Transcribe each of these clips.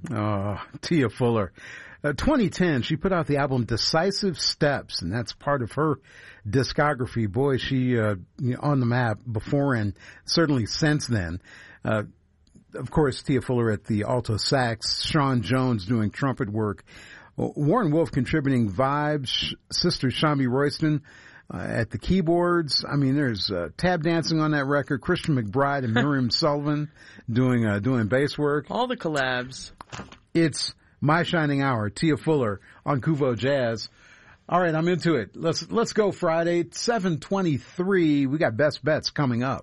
Tia Fuller. 2010, she put out the album Decisive Steps, and that's part of her discography. Boy, she on the map before and certainly since then. Of course, Tia Fuller at the alto sax, Sean Jones doing trumpet work, Warren Wolf contributing vibes, Sister Shami Royston at the keyboards. I mean, there's tab dancing on that record, Christian McBride and Miriam Sullivan doing bass work. All the collabs. It's My Shining Hour, Tia Fuller on Kuvo Jazz. All right, I'm into it. Let's go Friday, 7:23. We got Best Bets coming up.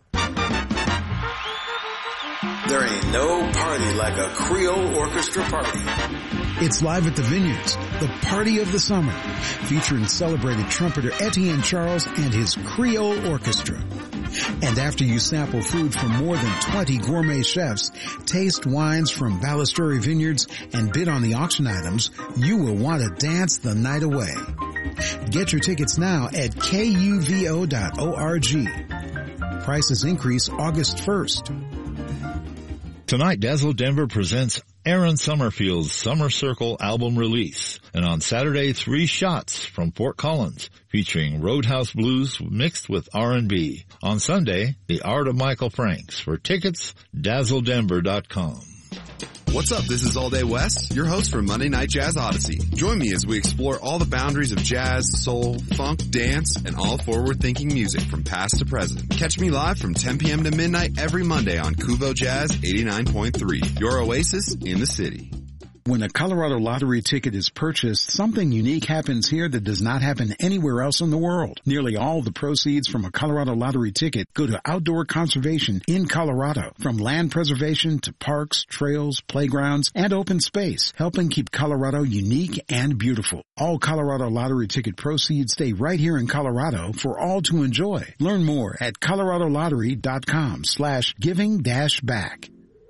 There ain't no party like a Creole orchestra party. It's live at the Vineyards, the party of the summer, featuring celebrated trumpeter Etienne Charles and his Creole Orchestra. And after you sample food from more than 20 gourmet chefs, taste wines from Ballasteri Vineyards, and bid on the auction items, you will want to dance the night away. Get your tickets now at kuvo.org. Prices increase August 1st. Tonight, Dazzle Denver presents Aaron Summerfield's Summer Circle album release. And on Saturday, 3 shots from Fort Collins, featuring Roadhouse Blues mixed with R&B. On Sunday, The Art of Michael Franks. For tickets, dazzledenver.com. What's up? This is All Day West, your host for Monday Night Jazz Odyssey. Join me as we explore all the boundaries of jazz, soul, funk, dance, and all forward-thinking music from past to present. Catch me live from 10 p.m. to midnight every Monday on Kuvo Jazz 89.3, your oasis in the city. When a Colorado lottery ticket is purchased, something unique happens here that does not happen anywhere else in the world. Nearly all the proceeds from a Colorado lottery ticket go to outdoor conservation in Colorado, from land preservation to parks, trails, playgrounds, and open space, helping keep Colorado unique and beautiful. All Colorado lottery ticket proceeds stay right here in Colorado for all to enjoy. Learn more at coloradolottery.com/giving-back.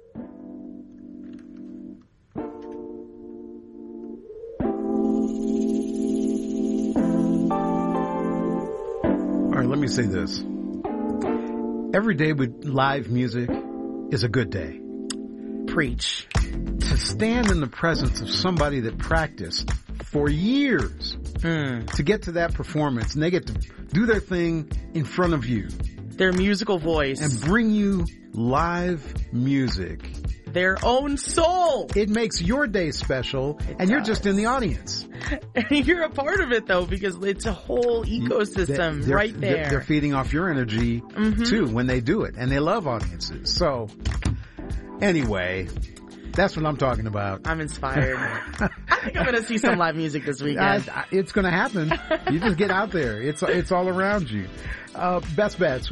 All right, let me say this. Every day with live music is a good day. Preach. To stand in the presence of somebody that practiced for years to get to that performance, and they get to do their thing in front of you. Their musical voice. And bring you live music. Their own soul. It makes your day special, and you're just in the audience. You're a part of it, though, because it's a whole ecosystem right there. They're feeding off your energy, too, when they do it, and they love audiences. So, anyway, that's what I'm talking about. I'm inspired. I think I'm going to see some live music this weekend. It's going to happen. You just get out there. It's all around you. Best Bets.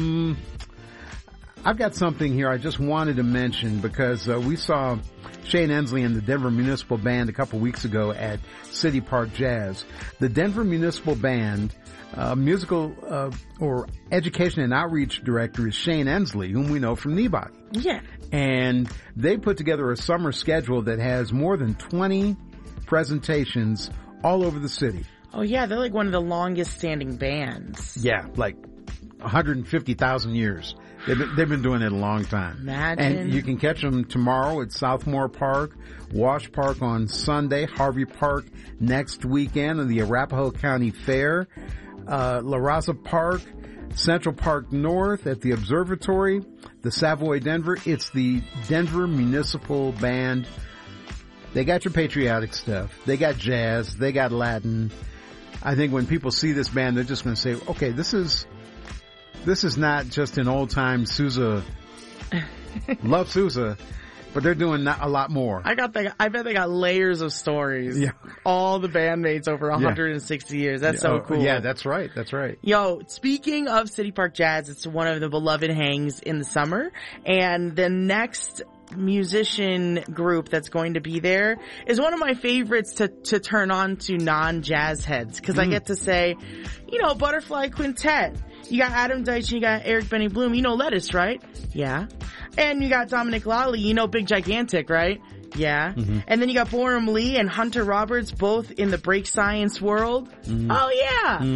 I've got something here I just wanted to mention because we saw Shane Ensley and the Denver Municipal Band a couple weeks ago at City Park Jazz. The Denver Municipal Band musical or education and outreach director is Shane Ensley, whom we know from Nebody. Yeah. And they put together a summer schedule that has more than 20 presentations all over the city. Oh, yeah. They're like one of the longest standing bands. Yeah, like 150,000 years. They've been doing it a long time. Imagine. And you can catch them tomorrow at Southmore Park, Wash Park on Sunday, Harvey Park next weekend, and the Arapahoe County Fair, La Raza Park, Central Park North at the Observatory, the Savoy Denver. It's the Denver Municipal Band. They got your patriotic stuff. They got jazz. They got Latin. I think when people see this band, they're just going to say, okay, this is not just an old-time Sousa. Love Sousa, but they're doing a lot more. I bet they got layers of stories. Yeah. All the bandmates over 160 years. That's so cool. Yeah, that's right. That's right. Yo, speaking of City Park Jazz, it's one of the beloved hangs in the summer. And the next musician group that's going to be there is one of my favorites to turn on to non-jazz heads. Because I get to say, Butterfly Quintet. You got Adam Deitch and you got Eric Benny Bloom. You know Lettuce, right? Yeah. And you got Dominic Lally. You know Big Gigantic, right? Yeah. Mm-hmm. And then you got Boram Lee and Hunter Roberts, both in the break science world. Mm-hmm. Oh, yeah. Mm.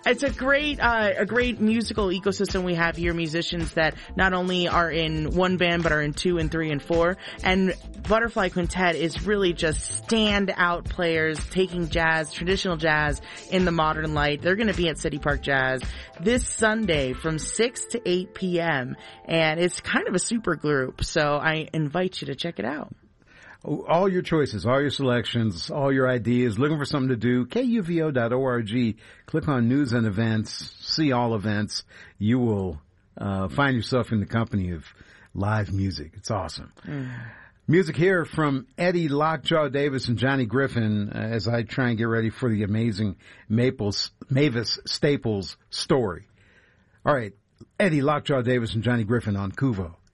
It's a great musical ecosystem we have here. Musicians that not only are in one band, but are in 2 and 3 and 4. And Butterfly Quintet is really just standout players taking jazz, traditional jazz, in the modern light. They're going to be at City Park Jazz this Sunday from 6 to 8 p.m. And it's kind of a super group. So I invite you to check it out. All your choices, all your selections, all your ideas, looking for something to do, kuvo.org. Click on news and events, see all events. You will find yourself in the company of live music. It's awesome. Music here from Eddie Lockjaw Davis and Johnny Griffin as I try and get ready for the amazing Mavis Staples story. All right, Eddie Lockjaw Davis and Johnny Griffin on Kuvo.